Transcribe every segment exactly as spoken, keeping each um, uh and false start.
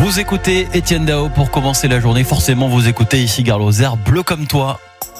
Vous écoutez Étienne Dao pour commencer la journée. Forcément, vous écoutez ici Gare Lozère, bleu comme toi.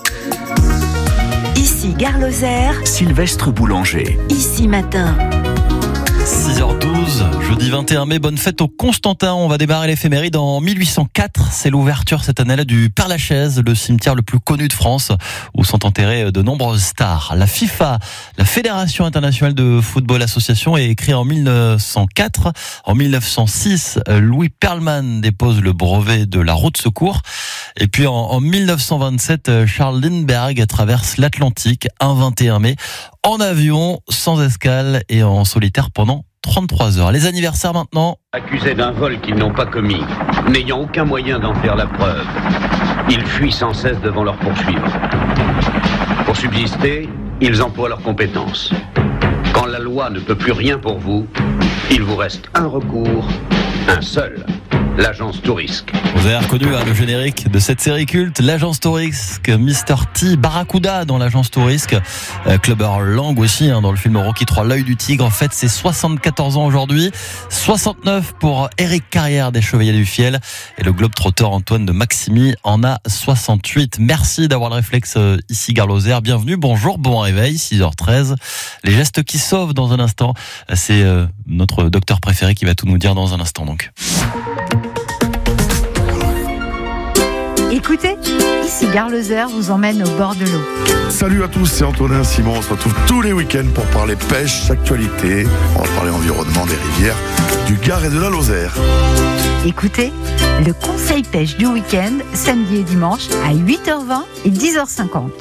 Ici Gare Lozère, Sylvestre Boulanger. Ici Matin. six heures douze, jeudi vingt et un mai, bonne fête au Constantin. On va démarrer l'éphéméride en mille huit cent quatre. C'est l'ouverture cette année-là du Père-Lachaise, le cimetière le plus connu de France, où sont enterrées de nombreuses stars. La FIFA, la Fédération internationale de football association, est créée en mille neuf cent quatre. En mille neuf cent six, Louis Perlman dépose le brevet de la roue de secours. Et puis en, en mille neuf cent vingt-sept, Charles Lindbergh traverse l'Atlantique un vingt et un mai en avion, sans escale et en solitaire pendant trente-trois heures. Les anniversaires maintenant. Accusés d'un vol qu'ils n'ont pas commis, n'ayant aucun moyen d'en faire la preuve, ils fuient sans cesse devant leurs poursuivants. Pour subsister, ils emploient leurs compétences. Quand la loi ne peut plus rien pour vous, il vous reste un recours, un seul. L'agence Tourisque. Vous avez reconnu hein, le générique de cette série culte, l'agence Tourisque, mister T, Barracuda dans l'agence Tourisque, euh, Clubber Lang aussi hein, dans le film Rocky trois, l'œil du tigre. En fait, c'est soixante-quatorze ans aujourd'hui, soixante-neuf pour Éric Carrière des Chevaliers du Fiel et le globe-trotteur Antoine de Maximi en a soixante-huit. Merci d'avoir le réflexe euh, ici Gare Lozère. Bienvenue, bonjour, bon réveil, six heures treize. Les gestes qui sauvent dans un instant, c'est euh, notre docteur préféré qui va tout nous dire dans un instant donc. Écoutez, ici Gare Lozère vous emmène au bord de l'eau. Salut à tous, c'est Antonin Simon. On se retrouve tous les week-ends pour parler pêche, actualité. On va parler environnement des rivières, du Gard et de la Lozère. Écoutez, le conseil pêche du week-end, samedi et dimanche à huit heures vingt et dix heures cinquante.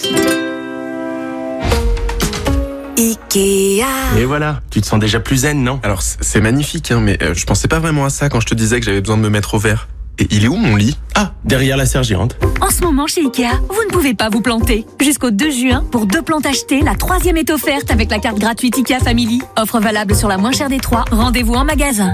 Ikea. Et voilà, tu te sens déjà plus zen, non? Alors c'est magnifique, hein, mais euh, je pensais pas vraiment à ça quand je te disais que j'avais besoin de me mettre au vert. Et il est où mon lit? Ah, derrière la sergérante. En ce moment chez Ikea, vous ne pouvez pas vous planter. Jusqu'au deux juin, pour deux plantes achetées, la troisième est offerte avec la carte gratuite Ikea Family. Offre valable sur la moins chère des trois. Rendez-vous en magasin.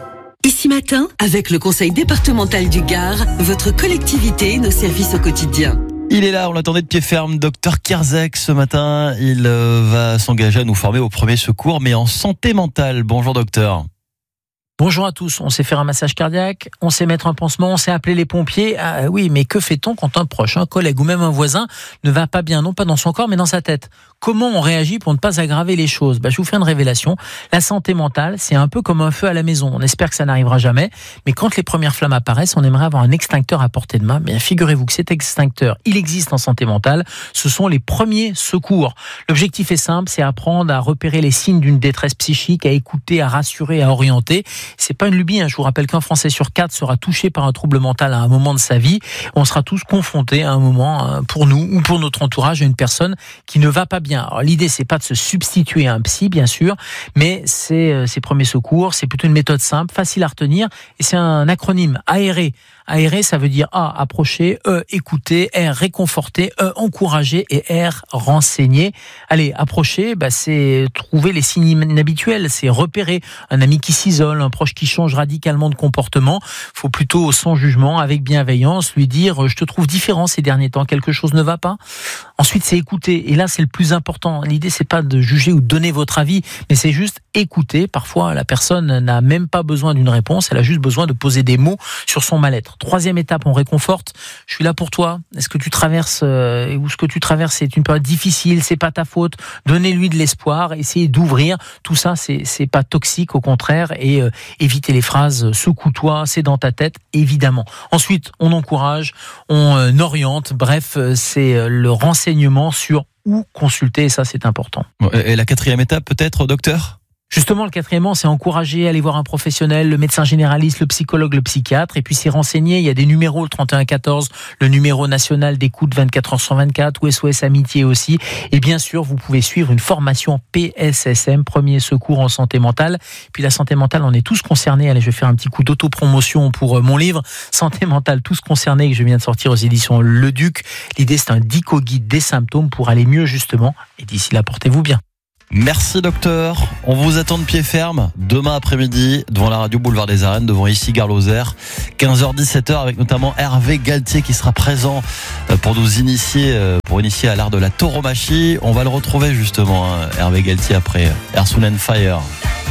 Ici Matin, avec le conseil départemental du Gard, votre collectivité et nos services au quotidien. Il est là, on l'attendait de pied ferme, docteur Kierzek ce matin. Il euh, va s'engager à nous former au premier secours, mais en santé mentale. Bonjour docteur. Bonjour à tous, on sait faire un massage cardiaque, on sait mettre un pansement, on sait appeler les pompiers. Ah oui, mais que fait-on quand un proche, un collègue ou même un voisin ne va pas bien, non pas dans son corps mais dans sa tête? Comment on réagit pour ne pas aggraver les choses? Bah, je vous fais une révélation. La santé mentale, c'est un peu comme un feu à la maison. On espère que ça n'arrivera jamais, mais quand les premières flammes apparaissent, on aimerait avoir un extincteur à portée de main. Bien, figurez-vous que cet extincteur, il existe en santé mentale. Ce sont les premiers secours. L'objectif est simple, c'est apprendre à repérer les signes d'une détresse psychique, à écouter, à rassurer, à orienter. C'est pas une lubie, hein. Je vous rappelle qu'un Français sur quatre sera touché par un trouble mental à un moment de sa vie. On sera tous confrontés à un moment, pour nous ou pour notre entourage, à une personne qui ne va pas bien. Alors, l'idée, c'est pas de se substituer à un psy, bien sûr, mais c'est euh, ces premiers secours, c'est plutôt une méthode simple, facile à retenir, et c'est un acronyme, aérer. Aérer, ça veut dire A, approcher, E, écouter, R, réconforter, E, encourager et R, renseigner. Allez, approcher, bah, c'est trouver les signes inhabituels, c'est repérer un ami qui s'isole, un proche qui change radicalement de comportement. Faut plutôt, sans jugement, avec bienveillance, lui dire « je te trouve différent ces derniers temps, quelque chose ne va pas ». Ensuite, c'est écouter, et là, c'est le plus important. L'idée, c'est pas de juger ou de donner votre avis, mais c'est juste écouter. Parfois, la personne n'a même pas besoin d'une réponse, elle a juste besoin de poser des mots sur son mal-être. Troisième étape, on réconforte. Je suis là pour toi. Est-ce que tu traverses euh, ou ce que tu traverses, c'est une période difficile, c'est pas ta faute. Donnez-lui de l'espoir, essayez d'ouvrir. Tout ça, c'est c'est pas toxique, au contraire. Et euh, évitez les phrases secoue-toi, c'est dans ta tête, évidemment. Ensuite, on encourage, on euh, oriente. Bref, euh, c'est euh, le renseignement sur où consulter. Et ça, c'est important. Et la quatrième étape, peut-être, docteur ? Justement, le quatrièmement, c'est encourager à aller voir un professionnel, le médecin généraliste, le psychologue, le psychiatre, et puis c'est renseigner. Il y a des numéros, le trente et un quatorze, le numéro national d'écoute vingt-quatre heures sur vingt-quatre, ou S O S Amitié aussi. Et bien sûr, vous pouvez suivre une formation P S S M, premier secours en santé mentale. Puis la santé mentale, on est tous concernés. Allez, je vais faire un petit coup d'autopromotion pour mon livre Santé mentale, tous concernés, que je viens de sortir aux éditions Le Duc. L'idée, c'est un dico-guide des symptômes pour aller mieux, justement. Et d'ici là, portez-vous bien. Merci docteur, on vous attend de pied ferme demain après-midi devant la radio Boulevard des Arènes, devant ici Gare Lozère, quinze heures dix-sept heures, avec notamment Hervé Galtier qui sera présent pour nous initier pour initier à l'art de la tauromachie. On va le retrouver justement, hein, Hervé Galtier, après Earth, Wind and Fire.